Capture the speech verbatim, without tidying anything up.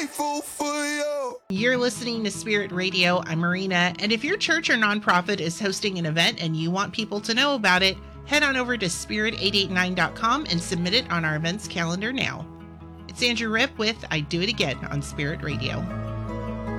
grateful for you. You're listening to Spirit Radio. I'm Marina, and if your church or nonprofit is hosting an event and you want people to know about it, head on over to spirit eight eight nine dot com and submit it on our events calendar now. It's Andrew Ripp with I Do It Again on Spirit Radio.